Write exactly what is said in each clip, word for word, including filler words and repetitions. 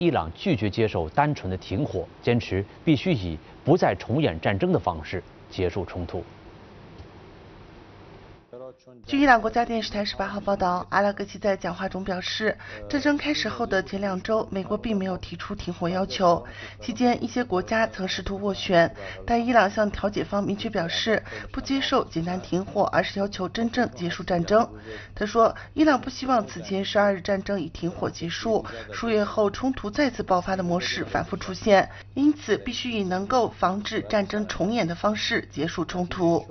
伊朗拒绝接受单纯的停火，坚持必须以不再重演战争的方式结束冲突。 据伊朗国家电视台十八号报道，阿拉格齐在讲话中表示，战争开始后的前两周，美国并没有提出停火要求。期间，一些国家曾试图斡旋，但伊朗向调解方明确表示，不接受简单停火，而是要求真正结束战争。他说，伊朗不希望此前十二日战争以停火结束，数月后冲突再次爆发的模式反复出现，因此必须以能够防止战争重演的方式结束冲突。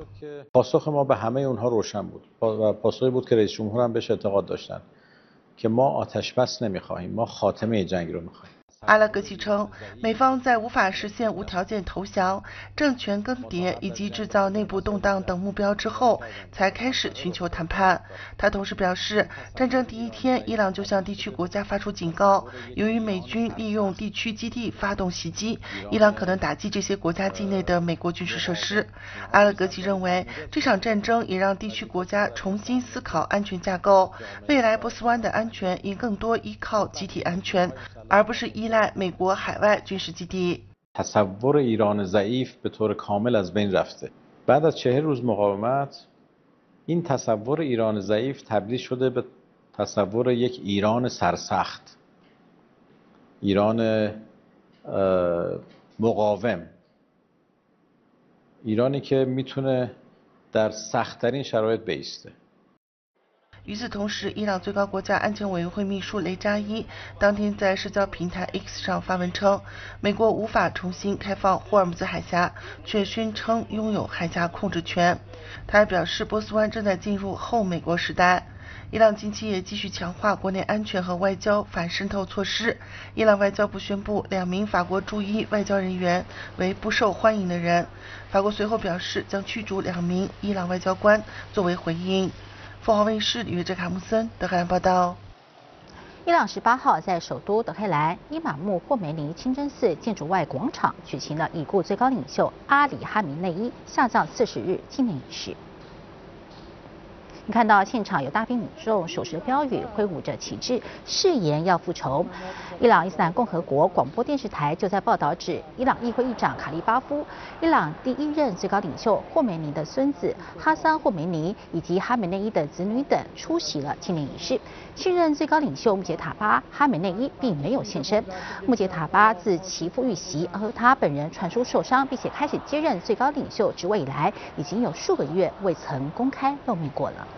و پاسخی بود که رئیس جمهور هم بهش اعتقاد داشتن که ما آتش بس نمیخواهیم ما خاتمه جنگ رو میخواهیم。 阿拉格齐称，美方在无法实现无条件投降、政权更迭以及制造内部动荡等目标之后，才开始寻求谈判。他同时表示，战争第一天，伊朗就向地区国家发出警告，由于美军利用地区基地发动袭击，伊朗可能打击这些国家境内的美国军事设施。阿拉格齐认为，这场战争也让地区国家重新思考安全架构，未来波斯湾的安全应更多依靠集体安全，而不是依赖美国海外军事基地。 تصور ایران ضعیف به طور کامل از بین رفته. بعد از چهل روز مقاومت این تصور ایران ضعیف تبدیل شده به تصور یک ایران سرسخت. ایران مقاوم. ایرانی که میتونه در سخت‌ترین شرایط بایسته. 与此同时，伊朗最高国家安全委员会秘书雷扎伊当天在社交平台 X 上发文称，美国无法重新开放霍尔木兹海峡，却宣称拥有海峡控制权。他还表示，波斯湾正在进入后美国时代。伊朗近期也继续强化国内安全和外交反渗透措施。伊朗外交部宣布，两名法国驻伊外交人员为不受欢迎的人。法国随后表示，将驱逐两名伊朗外交官作为回应。凤凰卫视约哲卡穆森德黑兰报道。 伊朗十八号在首都德黑兰伊玛目霍梅尼清真寺建筑外广场举行了已故最高领袖阿里哈梅内伊下葬四十日纪念仪式。你看到现场有大批民众手持标语，挥舞着旗帜，誓言要复仇。伊朗伊斯兰共和国广播电视台就在报道指，伊朗议会议长卡利巴夫、伊朗第一任最高领袖霍梅尼的孙子哈桑霍梅尼以及哈梅内伊的子女等出席了纪念仪式。现任最高领袖穆杰塔巴哈梅内伊并没有现身。穆杰塔巴自其父遇袭，而他本人传出受伤，并且开始接任最高领袖职位以来，已经有数个月未曾公开露面过了。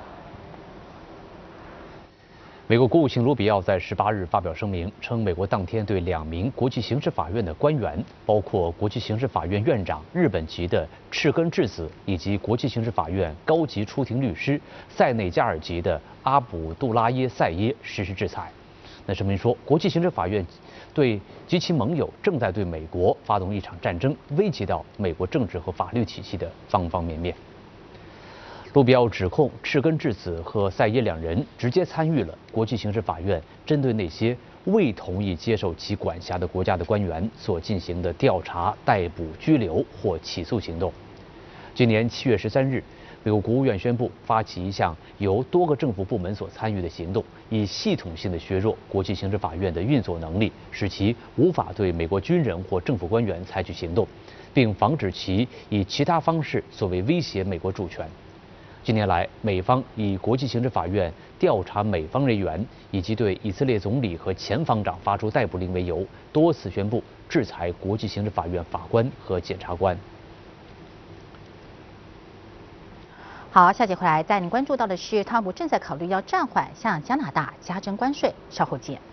美国国务卿卢比奥在十八日发表声明，称美国当天对两名国际刑事法院的官员，包括国际刑事法院院长日本籍的赤根智子以及国际刑事法院高级出庭律师塞内加尔籍的阿卜杜拉耶塞耶实施制裁。那声明说，国际刑事法院对及其盟友正在对美国发动一场战争，危及到美国政治和法律体系的方方面面。卢比奥指控赤根智子和塞耶两人直接参与了国际刑事法院针对那些未同意接受其管辖的国家的官员所进行的调查、逮捕、拘留或起诉行动。今年七月十三日，美国国务院宣布发起一项由多个政府部门所参与的行动，以系统性的削弱国际刑事法院的运作能力，使其无法对美国军人或政府官员采取行动，并防止其以其他方式作为威胁美国主权。近年来，美方以国际刑事法院调查美方人员以及对以色列总理和前防长发出逮捕令为由，多次宣布制裁国际刑事法院法官和检察官。 好，下节回来带您关注到的是，特朗普正在考虑要暂缓向加拿大加征关税，稍后见。